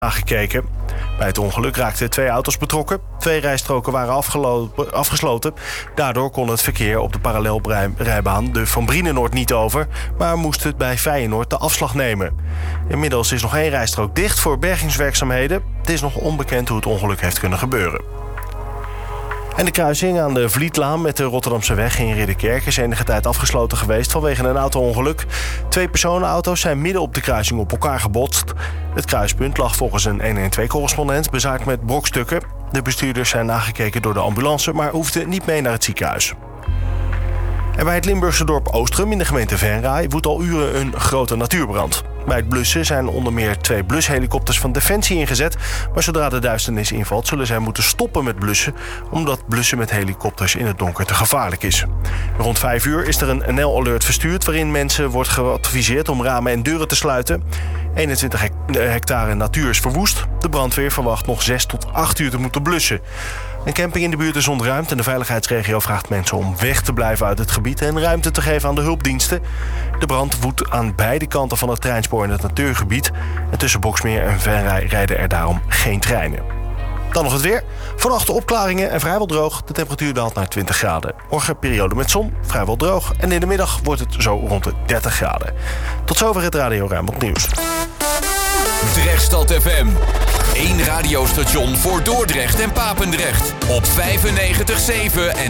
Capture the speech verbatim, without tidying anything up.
Nagekeken. Bij het ongeluk raakten twee auto's betrokken. Twee rijstroken waren afgelopen, afgesloten. Daardoor kon het verkeer op de parallelrijbaan de Van Brienenoord niet over, maar moest het bij Feyenoord de afslag nemen. Inmiddels is nog één rijstrook dicht voor bergingswerkzaamheden. Het is nog onbekend hoe het ongeluk heeft kunnen gebeuren. En de kruising aan de Vlietlaan met de Rotterdamse weg in Ridderkerk is enige tijd afgesloten geweest vanwege een auto-ongeluk. Twee personenauto's zijn midden op de kruising op elkaar gebotst. Het kruispunt lag volgens een honderdtwaalf-correspondent bezaaid met brokstukken. De bestuurders zijn nagekeken door de ambulance, maar hoefden niet mee naar het ziekenhuis. En bij het Limburgse dorp Oostrum in de gemeente Venray woedt al uren een grote natuurbrand. Bij het blussen zijn onder meer twee blushelikopters van Defensie ingezet. Maar zodra de duisternis invalt zullen zij moeten stoppen met blussen, omdat blussen met helikopters in het donker te gevaarlijk is. Rond vijf uur is er een N L-alert verstuurd waarin mensen wordt geadviseerd om ramen en deuren te sluiten. eenentwintig hectare natuur is verwoest. De brandweer verwacht nog zes tot acht uur te moeten blussen. Een camping in de buurt is ontruimd en de veiligheidsregio vraagt mensen om weg te blijven uit het gebied en ruimte te geven aan de hulpdiensten. De brand woedt aan beide kanten van het treinspoor in het natuurgebied. En tussen Boxmeer en Venray rijden er daarom geen treinen. Dan nog het weer. Vannacht opklaringen en vrijwel droog. De temperatuur daalt naar twintig graden. Morgen periode met zon, vrijwel droog. En in de middag wordt het zo rond de dertig graden. Tot zover het Radio Rijnmond Nieuws. Drechtstad F M. Eén radiostation voor Dordrecht en Papendrecht. Op vijfennegentig komma zeven en